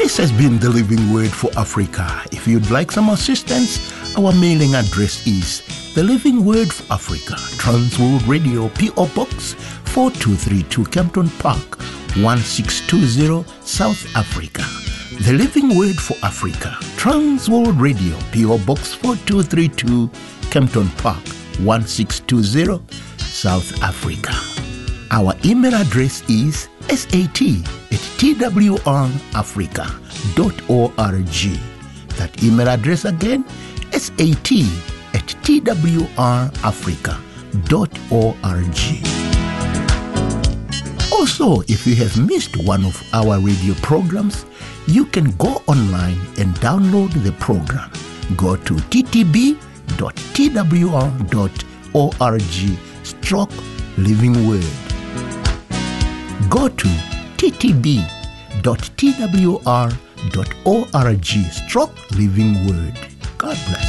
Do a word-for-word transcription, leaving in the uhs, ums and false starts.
This has been the Living Word for Africa. If you'd like some assistance, our mailing address is The Living Word for Africa, Transworld Radio, P O Box four two three two, Kempton Park, one six two zero, South Africa. The Living Word for Africa, Transworld Radio, P O Box four two three two, Kempton Park, one six two zero, South Africa. Our email address is sat at twrafrica dot org. That email address again, sat at twrafrica dot org. Also, if you have missed one of our radio programs, you can go online and download the program. Go to t t b dot t w r dot org stroke living word. Go to t t b dot t w r dot org stroke living word. God bless.